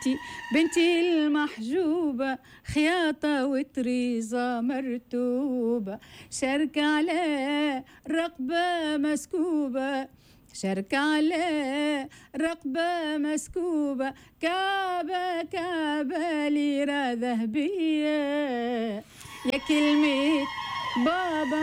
بنتي المحجوبة، خياطة وطريزة مرتوبة، شرك على رقبة مسكوبة، شرك على رقبة مسكوبة، كعبة كعبة ليرة ذهبية، يا كلمة بابا